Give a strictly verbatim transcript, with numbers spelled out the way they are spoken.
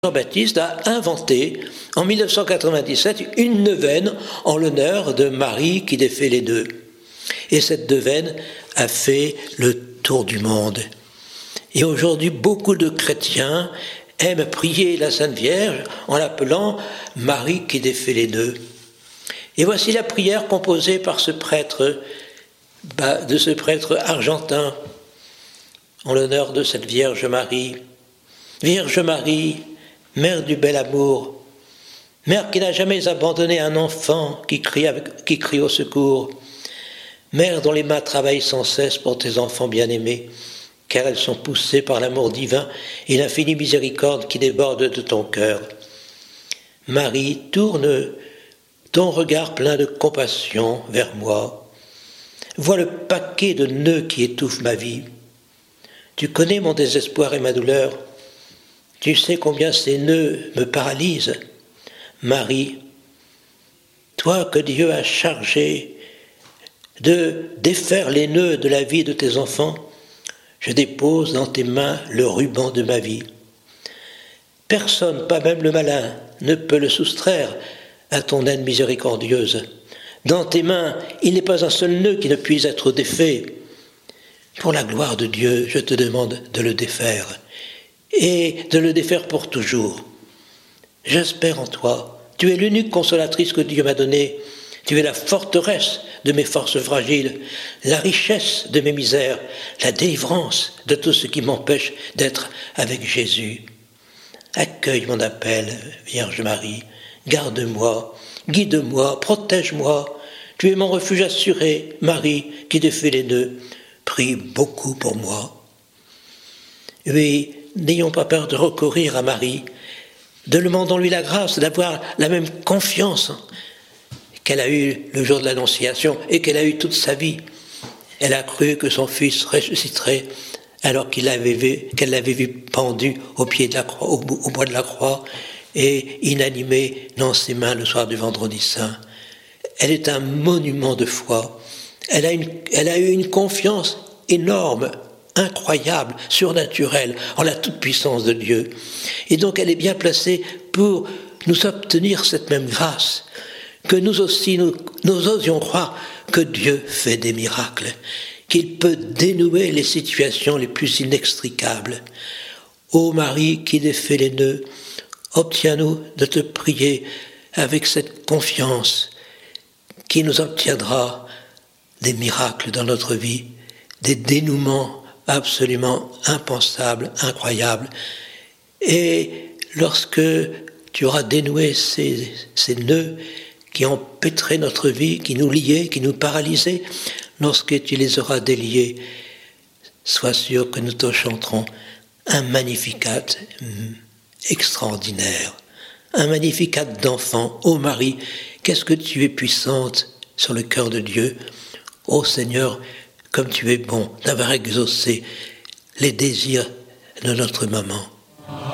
Jean-Baptiste a inventé en mille neuf cent quatre-vingt-dix-sept une neuvaine en l'honneur de Marie qui défait les nœuds. Et cette neuvaine a fait le tour du monde. Et aujourd'hui, beaucoup de chrétiens aiment prier la Sainte Vierge en l'appelant Marie qui défait les nœuds. Et voici la prière composée par ce prêtre, de ce prêtre argentin, en l'honneur de cette Vierge Marie. Vierge Marie, Mère du bel amour, Mère qui n'a jamais abandonné un enfant qui crie, avec, qui crie au secours, Mère dont les mains travaillent sans cesse pour tes enfants bien-aimés, car elles sont poussées par l'amour divin et l'infinie miséricorde qui déborde de ton cœur. Marie, tourne ton regard plein de compassion vers moi. Vois le paquet de nœuds qui étouffent ma vie. Tu connais mon désespoir et ma douleur. Tu sais combien ces nœuds me paralysent. Marie, toi que Dieu a chargé de défaire les nœuds de la vie de tes enfants, je dépose dans tes mains le ruban de ma vie. Personne, pas même le malin, ne peut le soustraire à ton aide miséricordieuse. Dans tes mains, il n'est pas un seul nœud qui ne puisse être défait. Pour la gloire de Dieu, je te demande de le défaire, et de le défaire pour toujours. J'espère en toi. Tu es l'unique consolatrice que Dieu m'a donnée. Tu es la forteresse de mes forces fragiles, la richesse de mes misères, la délivrance de tout ce qui m'empêche d'être avec Jésus. Accueille mon appel, Vierge Marie. Garde-moi, guide-moi, protège-moi. Tu es mon refuge assuré, Marie, qui défait les nœuds. Prie beaucoup pour moi. Oui, n'ayons pas peur de recourir à Marie. Demandons-lui la grâce d'avoir la même confiance qu'elle a eue le jour de l'Annonciation et qu'elle a eue toute sa vie. Elle a cru que son fils ressusciterait alors qu'il l'avait vu, qu'elle l'avait vu pendu au pied de la croix, au, au bois de la croix et inanimé dans ses mains le soir du Vendredi Saint. Elle est un monument de foi. Elle a, une, elle a eu une confiance énorme, incroyable, surnaturelle en la toute-puissance de Dieu. Et donc elle est bien placée pour nous obtenir cette même grâce, que nous aussi, nous, nous osions croire que Dieu fait des miracles, qu'il peut dénouer les situations les plus inextricables. Ô Marie qui défait les nœuds, obtiens-nous de te prier avec cette confiance qui nous obtiendra des miracles dans notre vie, des dénouements absolument impensables, incroyables. Et lorsque tu auras dénoué ces, ces nœuds qui empêtraient notre vie, qui nous liaient, qui nous paralysaient, lorsque tu les auras déliés, sois sûr que nous te chanterons un Magnificat extraordinaire, un Magnificat d'enfant. Ô Marie, qu'est-ce que tu es puissante sur le cœur de Dieu. Ô Seigneur, comme tu es bon d'avoir exaucé les désirs de notre maman.